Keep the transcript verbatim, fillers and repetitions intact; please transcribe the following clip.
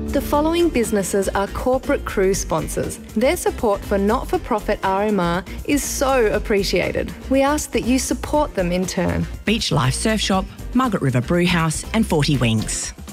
The following businesses are corporate cruise sponsors. Their support for not-for-profit R M R is so appreciated. We ask that you support them in turn. Beach Life Surf Shop, Margaret River Brew House and forty Wings.